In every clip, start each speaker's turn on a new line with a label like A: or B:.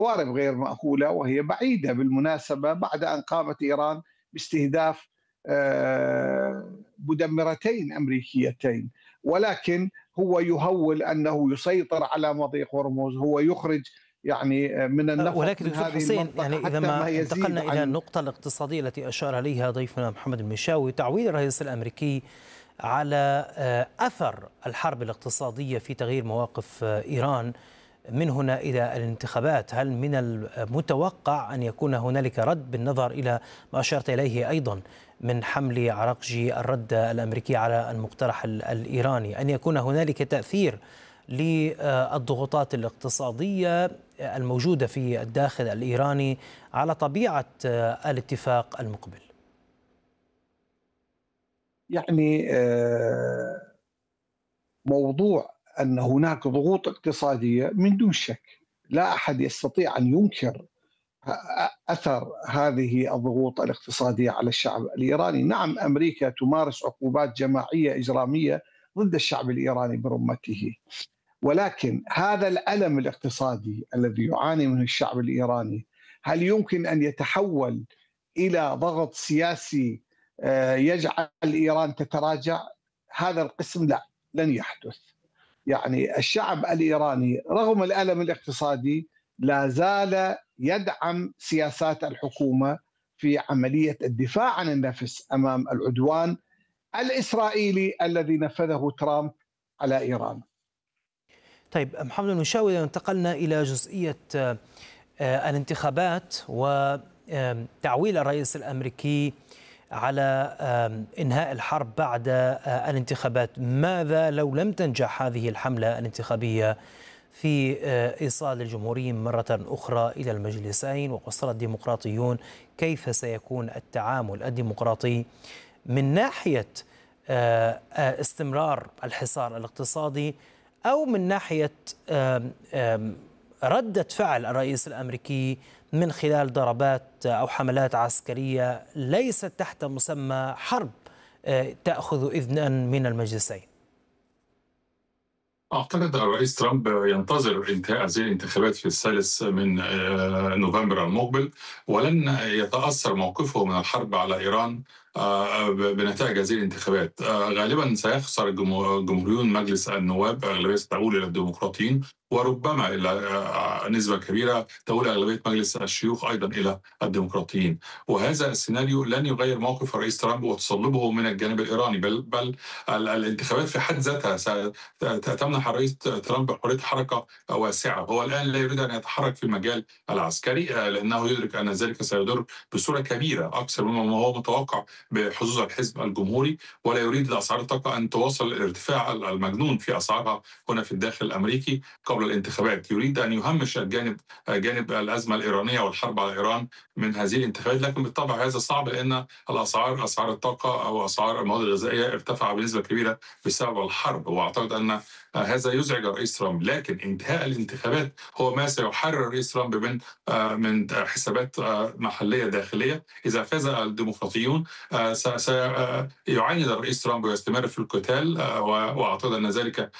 A: قوارب غير مأهولة، وهي بعيدة بالمناسبة بعد أن قامت إيران باستهداف مدمرتين أمريكيتين. ولكن هو يهول أنه يسيطر على مضيق هرمز، هو يخرج يعني من النفط
B: ولكن
A: من
B: دكتور
A: هذه
B: حسين،
A: المنطقة
B: يعني إذا
A: حتى ما
B: ما
A: يزيد
B: انتقلنا إلى
A: عن.
B: النقطة الاقتصادية التي أشار إليها ضيفنا محمد المنشاوي، تعويل الرئيس الأمريكي على أثر الحرب الاقتصادية في تغيير مواقف إيران من هنا إلى الانتخابات، هل من المتوقع أن يكون هنالك رد بالنظر إلى ما أشرت إليه أيضا من حمل عراقجي الرد الأمريكي على المقترح الإيراني، أن يكون هنالك تأثير للضغوطات الاقتصادية الموجودة في الداخل الإيراني على طبيعة الاتفاق المقبل؟
A: يعني موضوع أن هناك ضغوط اقتصادية من دون شك، لا أحد يستطيع أن ينكر أثر هذه الضغوط الاقتصادية على الشعب الإيراني. نعم، أمريكا تمارس عقوبات جماعية إجرامية ضد الشعب الإيراني برمته، ولكن هذا الألم الاقتصادي الذي يعاني منه الشعب الإيراني هل يمكن أن يتحول إلى ضغط سياسي يجعل إيران تتراجع؟ هذا القسم لا، لن يحدث. يعني الشعب الإيراني رغم الألم الاقتصادي لا زال يدعم سياسات الحكومة في عملية الدفاع عن النفس أمام العدوان الإسرائيلي الذي نفذه ترامب على إيران.
B: طيب محمد المنشاوي، إذا انتقلنا إلى جزئية الانتخابات وتعويل الرئيس الأمريكي على إنهاء الحرب بعد الانتخابات، ماذا لو لم تنجح هذه الحملة الانتخابية في إيصال الجمهوريين مرة أخرى إلى المجلسين ووصل الديمقراطيون؟ كيف سيكون التعامل الديمقراطي من ناحية استمرار الحصار الاقتصادي، أو من ناحية ردة فعل الرئيس الأمريكي من خلال ضربات أو حملات عسكرية ليست تحت مسمى حرب تأخذ إذنا من المجلسين؟
C: أعتقد الرئيس ترامب ينتظر انتهاء هذه الانتخابات في الثالث من نوفمبر المقبل، ولن يتأثر موقفه من الحرب على إيران بنتائج هذه الانتخابات. غالبا سيخسر الجمهوريون مجلس النواب، أغلبية ستؤول إلى الديمقراطيين، وربما إلى نسبة كبيرة تؤول أغلبية مجلس الشيوخ أيضا إلى الديمقراطيين. وهذا السيناريو لن يغير موقف الرئيس ترامب وتصلبه من الجانب الإيراني، بل الانتخابات في حد ذاتها تمنح الرئيس ترامب حرية حركة واسعة. هو الآن لا يريد أن يتحرك في المجال العسكري لأنه يدرك أن ذلك سيضر بصورة كبيرة أكثر مما هو متوقع بحظوظ الحزب الجمهوري، ولا يريد لأسعار الطاقة أن توصل الارتفاع المجنون في أسعارها هنا في الداخل الأمريكي قبل الانتخابات. يريد أن يهمش جانب الأزمة الإيرانية والحرب على إيران من هذه الانتخابات، لكن بالطبع هذا صعب لأن أسعار الطاقة أو أسعار المواد الغذائية ارتفع بنسبة كبيرة بسبب الحرب. وأعتقد أن هذا يزعج الرئيس ترامب، لكن انتهاء الانتخابات هو ما سيحرر الرئيس ترامب من حسابات محلية داخلية. إذا فاز الديمقراطيون سيعاند الرئيس ترامب ويستمر في القتال، وأعتقد أن ذلك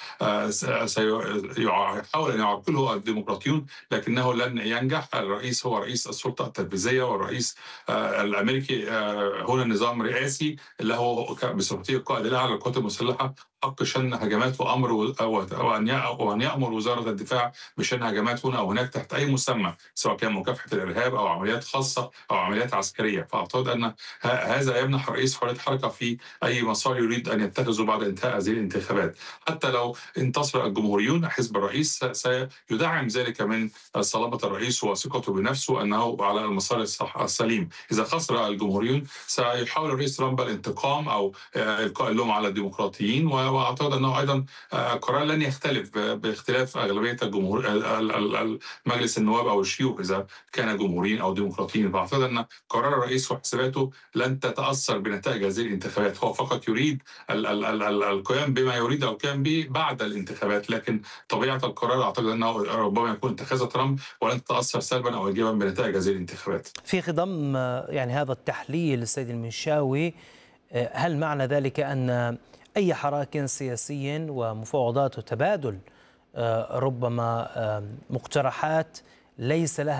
C: سيحاول أن يعرقله الديمقراطيون، لكنه لن ينجح. الرئيس هو رئيس السلطة التنفيذية، والرئيس الأمريكي هنا نظام رئاسي اللي هو بصفته القائد الأعلى للقوات المسلحة، حق شن هجمات وأن يأمر وزارة الدفاع بشن هجمات هنا أو هناك تحت أي مسمى، سواء كان مكافحة الإرهاب أو عمليات خاصة أو عمليات عسكرية. فأعتقد أن هذا يمنح الرئيس حرية حركة في أي مسار يريد أن يتخذه بعد انتهاء هذه الانتخابات. حتى لو انتصر الجمهوريون، حزب الرئيس سيدعم ذلك من صلابة الرئيس وثقته بنفسه أنه على المسار السليم. إذا خسر الجمهوريون سيحاول الرئيس ترامب الانتقام أو إلقاء اللوم على الديمقراطيين، واعتقد انه ايضا قرار لن يختلف باختلاف اغلبيه مجلس النواب او الشيوخ اذا كان جمهوريين او ديمقراطيين. فاعتقد ان قرار الرئيس وحساباته لن تتاثر بنتائج هذه الانتخابات، هو فقط يريد القيام بما يريد القيام به بعد الانتخابات، لكن طبيعه القرار اعتقد انه ربما يكون اتخاذ ترامب ولن تتاثر سلبا او ايجابا بنتائج هذه الانتخابات.
B: في خضم يعني هذا التحليل السيد المنشاوي، هل معنى ذلك أن أي حراك سياسي ومفاوضات وتبادل ربما مقترحات ليس لها